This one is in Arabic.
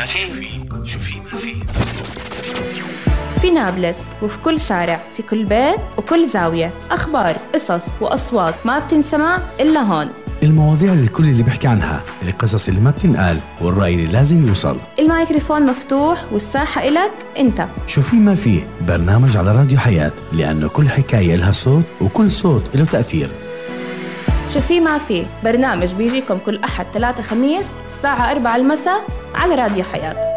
ما فيه. شو في ما فيه. في نابلس وفي كل شارع، في كل بيت وكل زاوية، أخبار، قصص وأصوات ما بتنسمع إلا هون. المواضيع اللي الكل اللي بيحكي عنها، القصص اللي ما بتنقال، والرأي اللي لازم يوصل. الميكروفون مفتوح والساحة إلك أنت. شو في ما فيه، برنامج على راديو حياة، لأنه كل حكاية لها صوت وكل صوت له تأثير. شو في ما في، برنامج بيجيكم كل أحد 3 خميس الساعة 4 المساء على راديو حياة.